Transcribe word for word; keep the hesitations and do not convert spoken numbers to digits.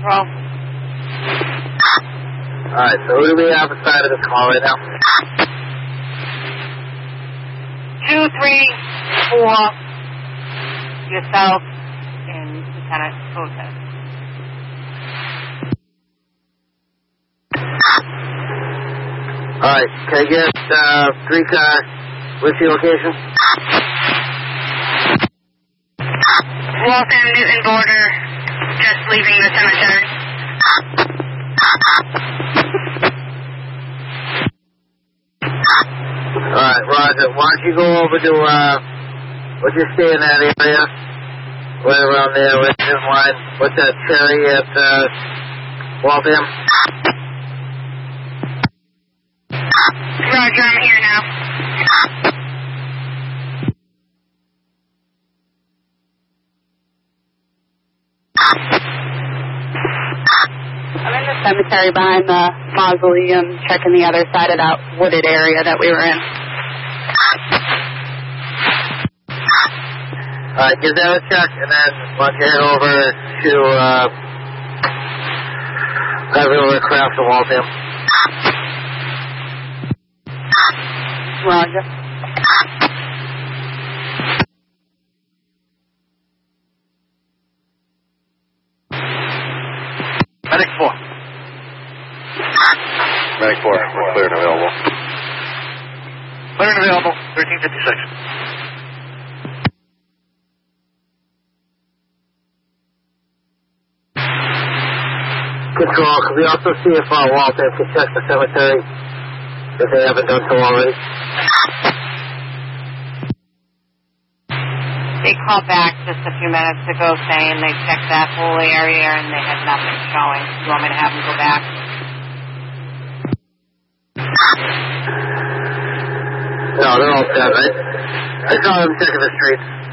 Patrol. Alright, so who do we have inside of this call right now? Two, three, four, yourself, and Lieutenant Otis. Alright, can I get uh, three car, what's your location? Waltham, Newton border, just leaving the cemetery. Alright, Roger. Why don't you go over to, uh, what's your stay in that area? Right around there, right in line. What's that, Cherry at, uh, Waltham? Roger, I'm here now. I'm in the cemetery behind the mausoleum, checking the other side of that wooded area that we were in. Alright, give that a check, and then why don't you head over to, uh, head over to Crafts and Waltham. Roger. Medic four. Medic four, we're clear and available. Clear and available, thirteen fifty-six. Control, can we also see if uh, Waltham can check the cemetery if they haven't done so already? They called back just a few minutes ago saying they checked that whole area and they had nothing showing. You want me to have them go back? No, they're all set, right? I saw them checking the streets.